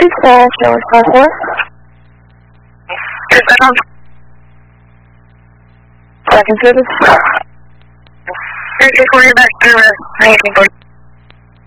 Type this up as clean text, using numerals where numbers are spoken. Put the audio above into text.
Showers 54. Second service. Just going back to 1940.